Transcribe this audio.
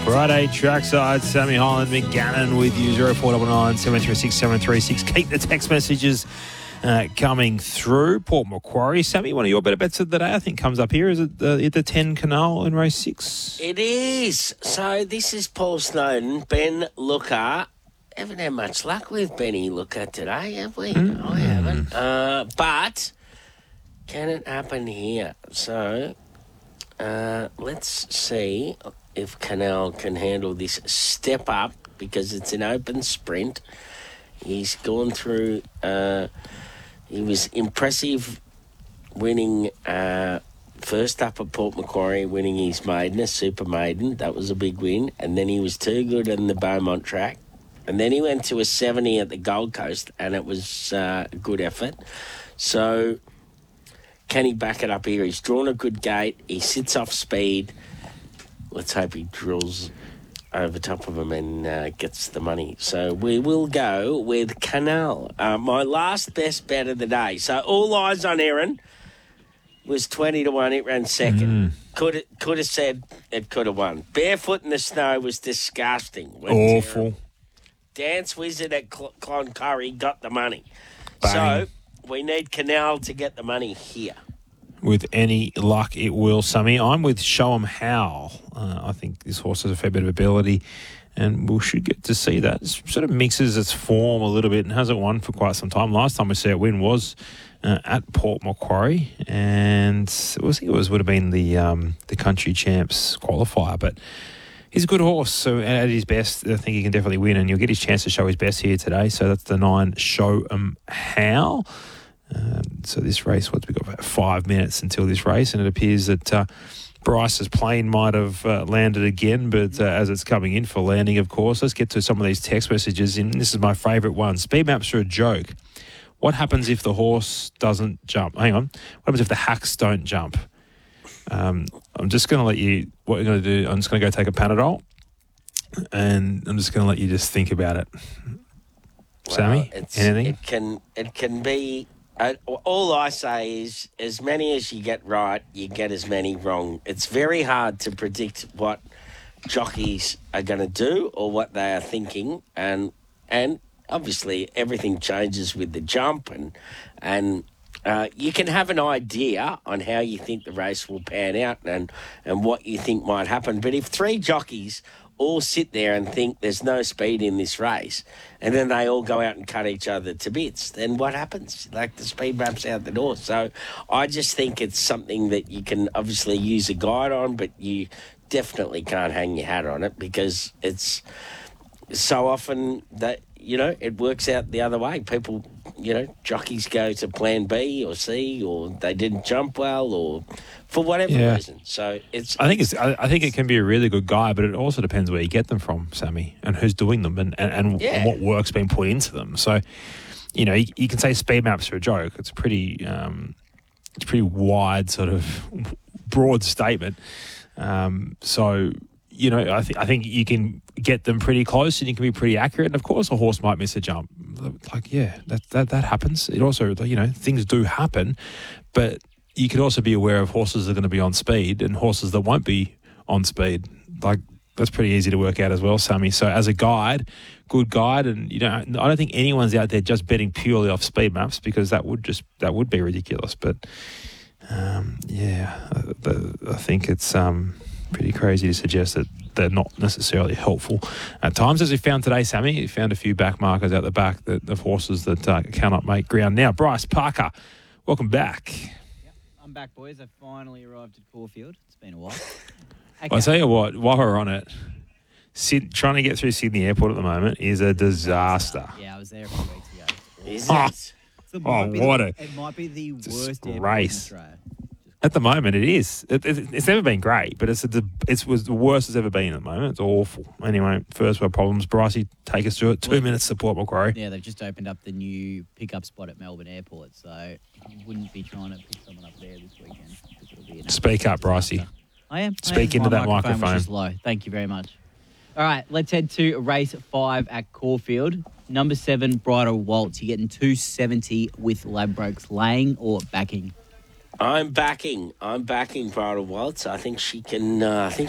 Friday trackside, Sammy Holland, Mick Gannon with you, 0499 736 736. Keep the text messages coming through. Port Macquarie. Sammy, one of your better bets of the day, I think, comes up here. Is it the 10 Canal in race 6? It is. So this is Paul Snowden, Ben Looker. Haven't had much luck with Benny Looker today, have we? I haven't. But can it happen here? So let's see if Canal can handle this step up, because it's an open sprint. He's gone through... he was impressive winning first up at Port Macquarie, winning his maiden, a super maiden. That was a big win. And then he was too good in the Beaumont track. And then he went to a 70 at the Gold Coast, and it was a good effort. So can he back it up here? He's drawn a good gate. He sits off speed. Let's hope he drills over top of him and gets the money. So we will go with Canal. My last best bet of the day. So all eyes on Erin was 20 to 1. It ran second. Could have said it could have won. Barefoot in the snow was disgusting. Awful. Dance Wizard at Cloncurry got the money. Bang. So we need Canal to get the money here. With any luck, it will, Sammy. I'm with Show 'em How. I think this horse has a fair bit of ability, and we should get to see that. It sort of mixes its form a little bit and hasn't won for quite some time. Last time we saw it win was at Port Macquarie, and I think it would have been the Country Champs qualifier, but he's a good horse, so at his best, I think he can definitely win, and you'll get his chance to show his best here today. So that's the 9 Show 'em How. So this race, we've got about 5 minutes until this race, and it appears that Bryce's plane might have landed again, but as it's coming in for landing, of course, let's get to some of these text messages. And this is my favourite one. Speed maps are a joke. What happens if the horse doesn't jump? Hang on. What happens if the hacks don't jump? I'm just going to let you, what you're going to do, I'm just going to go take a Panadol, and I'm just going to let you just think about it. Sammy, anything? It can be... all I say is, as many as you get right, you get as many wrong. It's very hard to predict what jockeys are going to do or what they are thinking, and obviously everything changes with the jump, and you can have an idea on how you think the race will pan out and what you think might happen. But if 3 jockeys all sit there and think there's no speed in this race, and then they all go out and cut each other to bits, then what happens? Like, the speed maps out the door. So I just think it's something that you can obviously use a guide on, but you definitely can't hang your hat on it, because it's so often that, it works out the other way. People, jockeys go to plan B or C, or they didn't jump well, or for whatever reason. So I think it can be a really good guy, but it also depends where you get them from, Sammy, and who's doing them, and what work's been put into them. So, you can say speed maps are a joke. It's a pretty wide, sort of broad statement. So, I think you can get them pretty close, and you can be pretty accurate. And of course, a horse might miss a jump. That happens. It also, things do happen, but you could also be aware of horses that are going to be on speed and horses that won't be on speed. Like, that's pretty easy to work out as well, Sammy. So as a guide, good guide, and I don't think anyone's out there just betting purely off speed maps, because that would be ridiculous. But I think it's pretty crazy to suggest that they're not necessarily helpful at times. As we found today, Sammy, we found a few back markers out the back of horses that cannot make ground. Now, Bryce Parker, welcome back. Yep, I'm back, boys. I finally arrived at Caulfield. It's been a while. Okay. I'll tell you what, while we're on it, trying to get through Sydney Airport at the moment is a disaster. Yeah, I was there a few weeks ago. Is it? It might be the worst airport in Australia. At the moment, it is. It's never been great, but it was the worst it's ever been at the moment. It's awful. Anyway, first world problems. Brycey, take us through it. 2 minutes to Port Macquarie. Yeah, they've just opened up the new pickup spot at Melbourne Airport, so you wouldn't be trying to pick someone up there this weekend. Speak up, Brycey. I am. Speak into that microphone. Which is low. Thank you very much. All right, let's head to race 5 at Caulfield. Number 7, Bridal Waltz. You're getting 270 with Ladbrokes. Laying or backing? I'm backing Bridal Waltz. I think she can.